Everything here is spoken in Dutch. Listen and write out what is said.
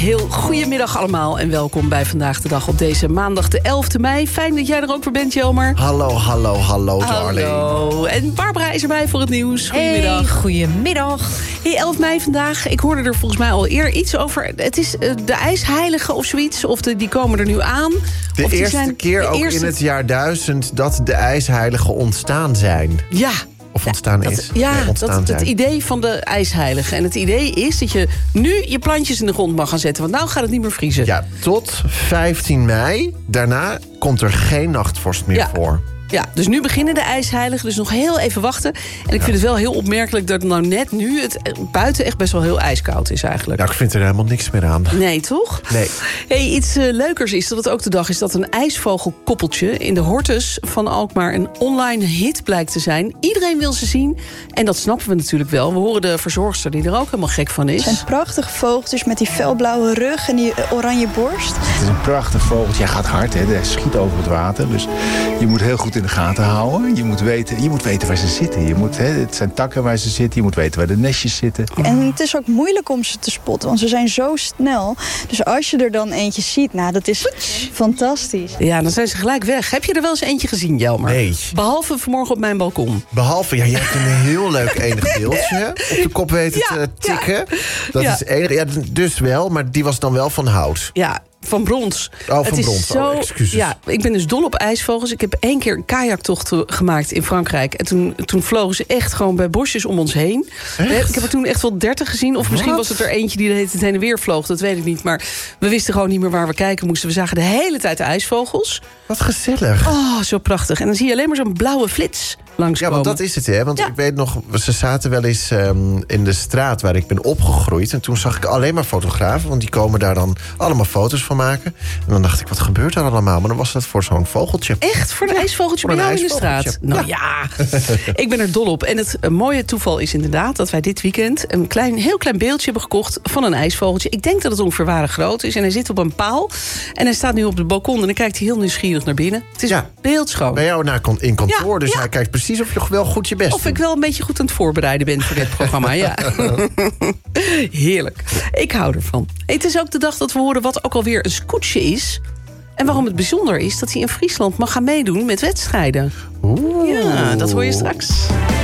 heel goedemiddag allemaal en welkom bij Vandaag de Dag op deze maandag de 11e mei. Fijn dat jij er ook weer bent, Jelmer. Hallo, darling. Hallo. En Barbara is erbij voor het nieuws. Goedemiddag. Hey, goedemiddag. Hey, 11 mei vandaag. Ik hoorde er volgens mij al eerder iets over. Het is de ijsheiligen of zoiets. Of die komen er nu aan. De eerste keer ook in het jaar 1000 dat de ijsheiligen ontstaan zijn. Ja. Of ontstaan is. Het idee van de ijsheiligen. En het idee is dat je nu je plantjes in de grond mag gaan zetten. Want nou gaat het niet meer vriezen. Ja, tot 15 mei. Daarna komt er geen nachtvorst meer voor. Ja, dus nu beginnen de ijsheiligen. Dus nog heel even wachten. En ik vind het wel heel opmerkelijk dat nou net nu het buiten echt best wel heel ijskoud is eigenlijk. Nou, ik vind er helemaal niks meer aan. Nee, toch? Nee. Hey, iets leukers is dat het ook de dag is dat een ijsvogelkoppeltje in de Hortus van Alkmaar een online hit blijkt te zijn. Iedereen wil ze zien. En dat snappen we natuurlijk wel. We horen de verzorgster die er ook helemaal gek van is. Het zijn prachtige vogeltjes met die felblauwe rug en die oranje borst. Het is een prachtig vogeltje. Hij gaat hard, hè. Hij schiet over het water. Dus je moet heel goed in de gaten houden. Je moet weten waar ze zitten. Het zijn takken waar ze zitten. Je moet weten waar de nestjes zitten. En het is ook moeilijk om ze te spotten, want ze zijn zo snel. Dus als je er dan eentje ziet, nou, dat is fantastisch. Ja, dan zijn ze gelijk weg. Heb je er wel eens eentje gezien, Jelmer? Nee. Behalve vanmorgen op mijn balkon. Behalve, je hebt een heel leuk enig beeldje op de kop weten te tikken. Dat is enig. Ja, dus wel, maar die was dan wel van hout. Ja. Van brons. Oh, van brons. Excuses. Ja, ik ben dus dol op ijsvogels. Ik heb 1 keer een kajaktocht gemaakt in Frankrijk. En toen vlogen ze echt gewoon bij bosjes om ons heen. Echt? Ik heb er toen echt wel 30 gezien. Of misschien was het er eentje die de hele tijd heen en weer vloog. Dat weet ik niet. Maar we wisten gewoon niet meer waar we kijken moesten. We zagen de hele tijd de ijsvogels. Wat gezellig. Oh, zo prachtig. En dan zie je alleen maar zo'n blauwe flits langskomen. Ja, want dat is het, hè. Want ik weet nog, ze zaten wel eens in de straat waar ik ben opgegroeid. En toen zag ik alleen maar fotografen. Want die komen daar dan allemaal foto's van maken. En dan dacht ik, wat gebeurt daar allemaal? Maar dan was dat voor zo'n vogeltje. Echt? Voor een ijsvogeltje bij jou in de straat? Nou ja, ik ben er dol op. En het mooie toeval is inderdaad dat wij dit weekend een heel klein beeldje hebben gekocht van een ijsvogeltje. Ik denk dat het ongeveer ware groot is. En hij zit op een paal. En hij staat nu op het balkon. En dan kijkt hij heel nieuwsgierig naar binnen. Het is beeldschoon. Bij jou in kantoor. Dus hij kijkt precies of je wel goed je best doet. Of ik wel een beetje goed aan het voorbereiden ben voor dit programma. Ja. Heerlijk. Ik hou ervan. Het is ook de dag dat we horen wat ook alweer een scootje is. En waarom het bijzonder is dat hij in Friesland mag gaan meedoen met wedstrijden. Oeh. Ja, dat hoor je straks.